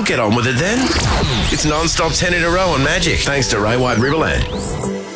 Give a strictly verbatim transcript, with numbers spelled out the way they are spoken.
get on with it then. It's non-stop ten in a row on Magic, thanks to Ray White Riverland.